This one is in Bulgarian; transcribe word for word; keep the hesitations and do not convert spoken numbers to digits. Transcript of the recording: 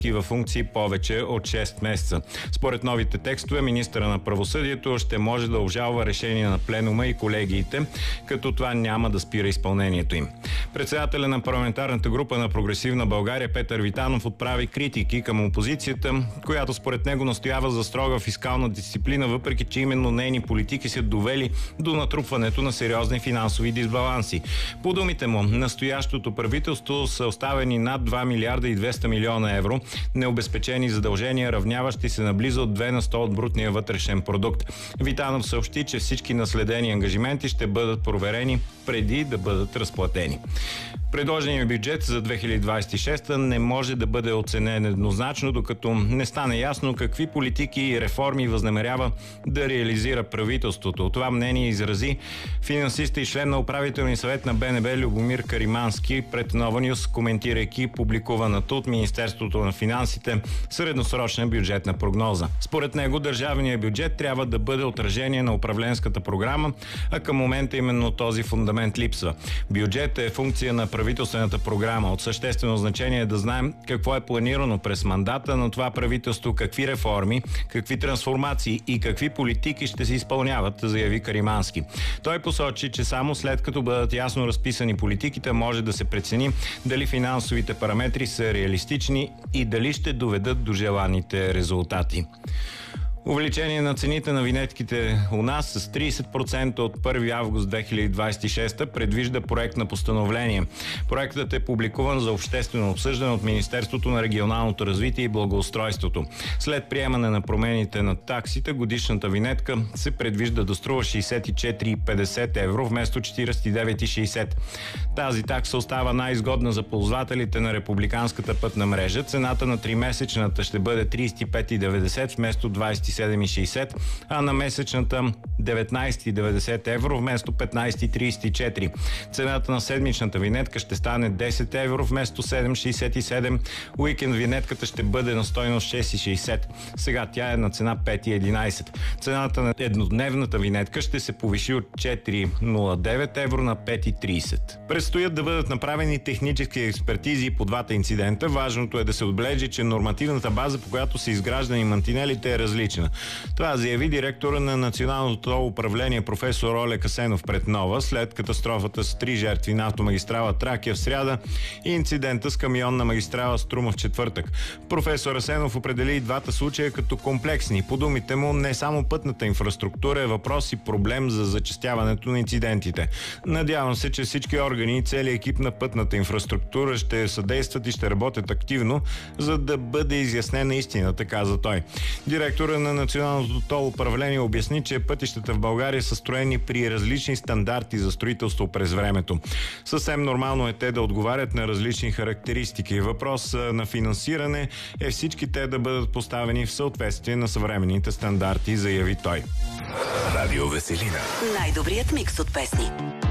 такива функции повече от шест месеца. Според новите текстове, министъра на правосъдието ще може да обжалва решения на пленума и колегиите, като това няма да спира изпълнението им. Председателя на парламентарната група на Прогресивна България Петър Витанов отправи критики към опозицията, която според него настоява за строга фискална дисциплина, въпреки че именно нейни политики са довели до натрупването на сериозни финансови дисбаланси. По думите му, настоящото правителство са оставени над два милиарда и двеста милиона евро необезпечени задължения, равняващи се на близо две на сто от брутния вътрешен продукт. Витанов съобщи, че всички наследени ангажименти ще бъдат проверени преди да бъдат разплатени. Предложеният бюджет за две хиляди двадесет и шеста не може да бъде оценен еднозначно, докато не стане ясно какви политики и реформи възнамерява да реализира правителството. Това мнение изрази финансиста и член на управителния съвет на Б Н Б Любомир Каримански пред Нова Нюс, коментирайки публикуваната от Министерството на финансите средносрочна бюджетна прогноза. Според него държавният бюджет трябва да бъде отражение на управленската програма, а към момента именно този фундамент липсва. Бюджет е функция на правителствената програма. От съществено значение е да знаем какво е планирано през мандата на това правителство, какви реформи, какви трансформации и какви политики ще се изпълняват, заяви Каримански. Той посочи, че само след като бъдат ясно разписани политиките, може да се прецени дали финансовите параметри са реалистични и дали ще доведат до желаните резултати. Увеличение на цените на винетките у нас с тридесет процента от първи август две хиляди двадесет и шеста предвижда проект на постановление. Проектът е публикуван за обществено обсъждане от Министерството на регионалното развитие и благоустройството. След приемане на промените на таксите, годишната винетка се предвижда да струва шейсет и четири цяло и петдесет евро вместо четиридесет и девет цяло и шейсет. Тази такса остава най-изгодна за ползвателите на републиканската пътна мрежа. Цената на тримесечната ще бъде тридесет и пет цяло и деветдесет вместо двадесет и седем цяло и шейсет, а на месечната деветнадесет цяло и деветдесет евро вместо петнадесет цяло и тридесет и четири. Цената на седмичната винетка ще стане десет евро вместо седем цяло шейсет и седем. Уикенд винетката ще бъде на стойност шест цяло и шейсет. Сега тя е на цена пет цяло и единадесет. Цената на еднодневната винетка ще се повиши от четири цяло нула девет евро на пет цяло и тридесет. Предстоят да бъдат направени технически експертизи по двата инцидента. Важното е да се отбележи, че нормативната база, по която са изграждани мантинелите, е различна. Това заяви директора на Националното тол управление професор Олег Асенов пред Нова след катастрофата с три жертви на автомагистрала Тракия в сряда и инцидента с камион на магистрала Струма в четвъртък. Професор Асенов определи и двата случая като комплексни. По думите му, не само пътната инфраструктура е въпрос и проблем за зачестяването на инцидентите. Надявам се, че всички органи и целият екип на пътната инфраструктура ще съдействат и ще работят активно, за да бъде изяснена истината, каза той. Директора на Националното тол управление обясни, че пътищата в България са строени при различни стандарти за строителство през времето. Съвсем нормално е те да отговарят на различни характеристики. Въпрос на финансиране е всички те да бъдат поставени в съответствие на съвременните стандарти, заяви той. Радио Веселина. Най-добрият микс от песни.